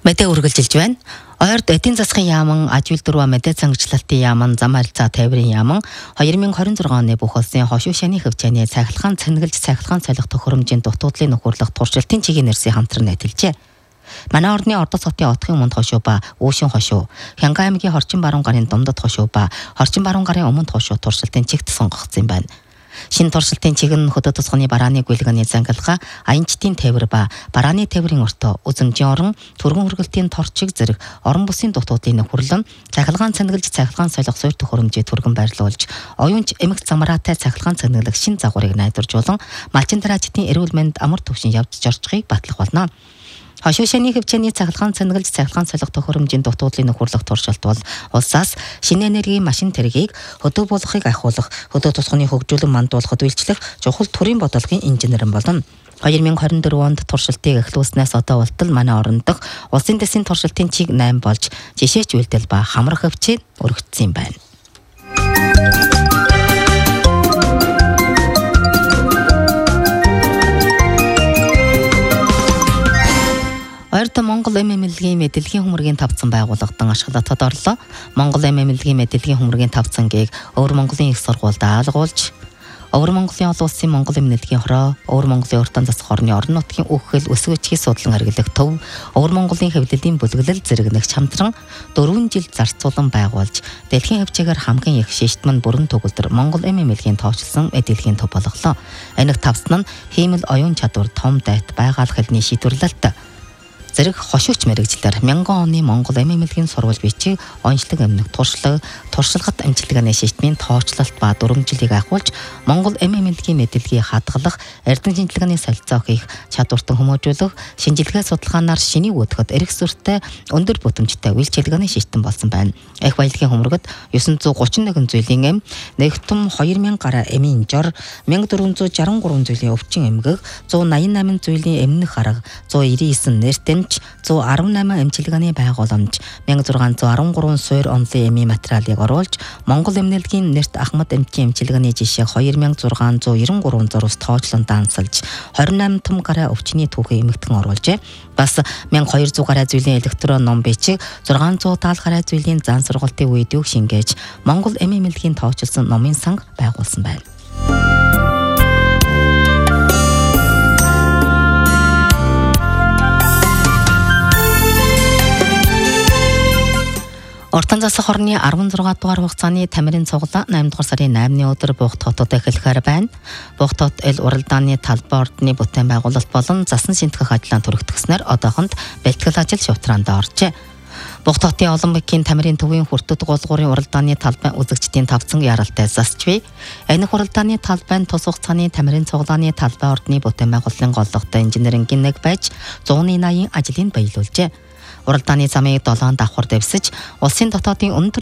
Мэдээ үргэлжилж байна. Ойрд эдийн засгийн яаман, аж үйлдвэрийн мэдээ зангичлалтын яаман, зам харилцаа тээврийн яаман 2026 оны бүх улсын хошуу шаны хөвчөөний цахилгаан цахилгаан солих төхөөрөмжийн дутуудлын нөхөрлөх туршилтын чигийн нэрсийн хамтран нийтэлжээ. Манай орны Ордос хотын отгын өмнөд хошуу ба Үүшин хошуу, Хянган аймгийн Хорчин баруун гарын Думдад хошуу ба Хорчин баруун гарын Өмнөд хошуу туршилтын чигт сонгогдсон юм байна. Шинэ туршилтын чиг нь хөдөө тусганы барааны гүйлгэний зангилгаа, аянчтын тээвэр ба барааны тээврийн өртөө, үзмжийн орон, түргэн хөргөлтийн торчиг зэрэг орон бүсийн дутуудлын нөхөрлөн, цахилгаан цахилгаан солих суурь төхөөрөмжийг түргэн байрлуулж, оюунч эмэгт замраатай цахилгаан цэнгэлэх шин загварыг найдваржуулан, малчин тараачдын эрүүл мэнд амар төвшин явж зорчхийг батлах болно. Хошуу шаны хөвчөөний цахилгаан солих төхөөрөмжийн дутуудлын нөхөрлөх туршилт бол улсаас шинэ энергийн машин тэргийг хөдөө болгохыг ахиулах, хөдөө тусганы хөгжүүлэн мандуулахад үйлчлэх чухал төрийн бодлогын инженерэн болно. 2024 онд туршилтыг эхлүүлснээс одоо болтол манай орон дахь улсын дэсийн туршилтын чиг 8 болж жишээч үйлдэл ба хамрах хөвчөд өргөгдсөн юм байна. Ойрд Монгол эмэмлэгийн мэдээллийн хөмрөгийн тавцан байгуулагдсан ашиглалтад орлоо. Монгол эмэмлэгийн мэдээллийн хөмрөгийн тавцангийг Өвөр Монголын их сургуульд даалгуулж, Өвөр Монголын олон улсын Монгол эмнэлгийн хороо, Өвөр Монголын уртан засах хорны орон нутгийн үхэл өсвөчгийг судлан хэрэглэх төв, Өвөр Монголын хэвлэлийн бүлэглэл зэрэгнэгч хамтран 4 жил зарцуулан байгуулж, дэлхийн хөвчөөр хамгийн их шийтмэн бүрэн төгөлдөр Монгол эмэмлэгийн тооцолсон мэдээллийн төв болголоо. Энэ тавцан нь хиймэл оюун чадвар том дайт байгаль хэлний шийдвэрлэлт зэрэг хошууч мэрэгчлэр 1000 оны Монгол эмэмлэгийн сурвалж бичиг онцлог эмнэг туршлагат амжилтгааны шийдмийн тооцолт ба 4 жилийг ахиулж Монгол эмэмлэгийн мэдээллийг хадгалах, эрдэнэ шинжилгээний солилцоо хийх чадвартан хүмүүжүүлэх, шинжилгээ судалгаанаар шиний үүдхэд эрх зүйтэй өндөр бүтэмжтэй үйлчилгээний шийдтэн болсон байна. Их баялагын хөмрөгөд 931 зүйлийн эм, нэгтум 2000 гаруй эмийн жор, 1463 зүйлийн өвчин эмгэг, 188 зүйлийн эмнэх арга, 199 нэртэм 118 эмчилгээний байгууламж, 1613 суурь онлын эмийн материалыг оруулж, Монгол эмнэлгийн нэрт Ахмад эмчийн эмчилгээний жишээ 2693 зурвас тооцлон даансалж, 28 том гаруй өвчний түүхийг эмэгтэн оруулжээ. Бас 1200 гаруй зүйлийн электрон ном бичиг, 670 гаруй зүйлийн зан сургалтын видеог шингээж, Монгол эмэмлэгийн тооцолсон номын санг байгуулсан байна. Уртан засах хорны 16 дугаар хугацааны тамирын цуглаа 8 дугаар сарын 8-ны өдөр Бугт хотод эхлэхээр байна. Бугт хот эл уралдааны талбай ордны бүтээн байгуулалт болон засан шинтгэх ажлаа түрэгдгэснээр одоохонд бэлтгэл ажил шуутраанд оржээ. Бугт хотын олон бэкийн тамирын төвийн хүртэд гуулгуурын уралдааны талбай үзэгчдийн тавцан яралтай засчвэ. Энэ уралдааны талбайн тус хугацааны тамирын цуглааны талбай ордны бүтээн байгуулалтын голлогтой инженерингийн нэг байж 180 ажлыг баялуулжээ. Уралдааны замыг 7 давхар дэвсэж, улсын дотоодын өндөр